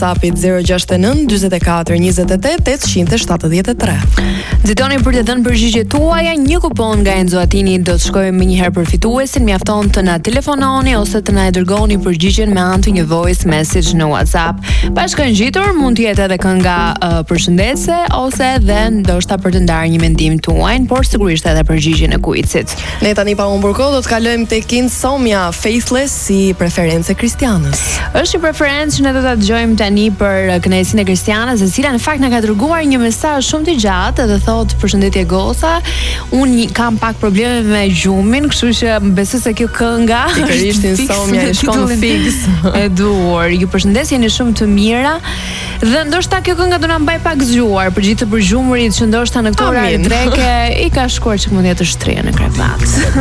WhatsAppit 069 44 28 873. Nxitoni për të dhënë përgjigjet tuaja, një kupon nga Enzo Attini do të shkojë më një herë për fituesin. Mjafton të na telefononi ose të na e dërgoni përgjigjen me anë të një voice message në WhatsApp. Bashkëngjitur mund të jetë edhe kënga përshëndetse ose edhe ndoshta për të ndarë një mendim tuaj, por sigurisht edhe përgjigjen e quizit. Ne tani pa humbur kohë do të kalojmë tek Insomnia Faithless si preferencë kristianës. Është një preferencë që ne do ta dëgjojmë tani për kënaqësinë e Kristianës, e cila në fakt na ka dërguar një mesazh shumë të gjatë dhe thotë: "Përshëndetje goca, unë kam pak probleme me gjumin, kështu që besoj se kjo kënga pikërisht Insomnia i shkon fix e duhur. Ju përshëndes, jeni shumë të mira. Dhe ndoshta kjo kënga do na mbaj pak zgjuar për gjithë të përgjumurit që ndoshta në këtë orë treke i ka shkuar që mund të jetë shtrirë në krevat."